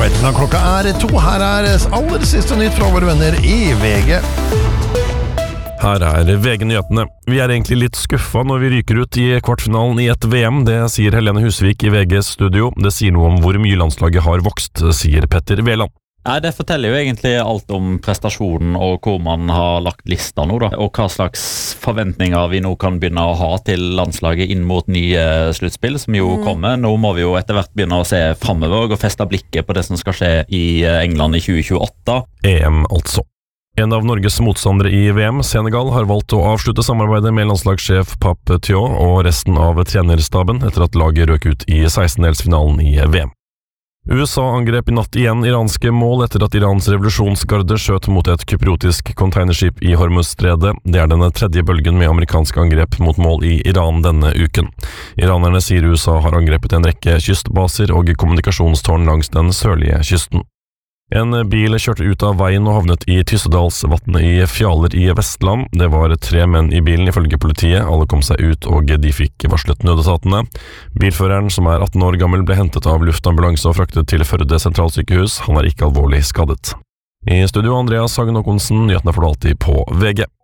ettermiddag, klokka 2. Her aller siste nytt fra våre venner i VG. Her VG-nyhetene. Vi egentlig litt skuffa når vi ryker ut i kvartfinalen i et VM, det sier Helene Husvik i VGs studio. Det sier noe om hvor mye landslaget har vokst, sier Petter Veland. Nei, det forteller jo egentlig alt om prestasjonen og hvor man har lagt lista nå da, og hva slags forventninger vi nå kan begynne å ha til landslaget inn mot nye sluttspill som jo kommer. Nå må vi jo etter hvert begynne å se fremover og feste blikket på det som skal skje i England i 2028. EM altså. En av Norges motstandere i VM, Senegal, har valgt å avslutte samarbeidet med landslagssjef Pape Thiaw og resten av trenerstaben etter at laget røk ut i 16-delsfinalen i VM. USA angrep i natt igjen iranske mål etter at Irans revolusjonsgarde skjøt mot et kypriotisk containerskip i Hormuzstredet. Det den tredje bølgen med amerikanske angrep mot mål i Iran denne uken. Iranerne sier USA har angrepet en rekke kystbaser og kommunikasjonstårn langs den sørlige kysten. En bil kjørte ut av veien og havnet i Tyssedalsvatnet i Fjaler i Vestland. Det var 3 menn i bilen ifølge politiet. Alle kom seg ut og de fikk varslet nødetatene. Bilføreren, som 18 år gammel, ble hentet av luftambulanse og fraktet til Førde sentralsykehus. Han ikke alvorlig skadet. I studio Andreas Hagen Håkonsen, nyhetene får du alltid på VG.